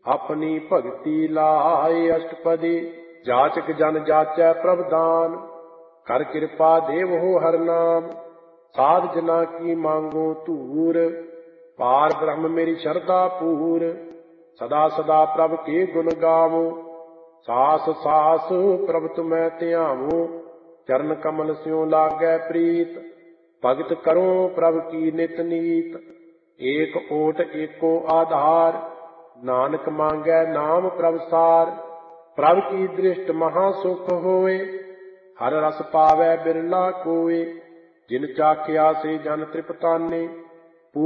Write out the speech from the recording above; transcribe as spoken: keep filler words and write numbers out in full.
ਆਪਣੀ ਭਗਤੀ ਲਾਏ ਅਸ਼ਟਪਦੀ। ਜਾਚਕ ਜਨ ਜਾਚੈ ਪ੍ਰਭ ਦਾਨ, ਕਰ ਕਿਰਪਾ ਦੇਵ ਹੋ ਹਰ ਨਾਮ। ਸਾਧ ਜਨਾ ਕੀ ਮੰਗੋ ਧੂਰ, ਪਾਰ ਬ੍ਰਹਮ ਮੇਰੀ ਸ਼ਰਧਾ ਪੂਰ। ਸਦਾ ਸਦਾ ਪ੍ਰਭ ਕੇ ਗੁਣ ਗਾਵੋ, ਸਾਸ ਸਾਸ ਪ੍ਰਭ ਤੁਮੈ ਧਿਆਵੋ। ਚਰਨ ਕਮਲ ਸਿਉ ਲਾਗੈ ਪ੍ਰੀਤ, ਭਗਤ ਕਰੋ ਪ੍ਰਭ ਕੀ ਨਿਤ ਨੀਤ। ਏਕ ਓਟ ਏਕੋ ਆਧਾਰ, ਨਾਨਕ ਮੰਗੈ ਨਾਮ ਪ੍ਰਭ ਸਾਰ। ਪ੍ਰਭ ਕੀ ਦ੍ਰਿਸ਼ਟ ਮਹਾ ਸੁਖ ਹੋਏ, ਹਰ ਰਸ ਪਾਵੈ ਬਿਰਲਾ ਕੋਇ। ਜਿਨ ਚਾਖਿਆ ਸੇ ਜਨ ਤ੍ਰਿਪਤਾਨੇ,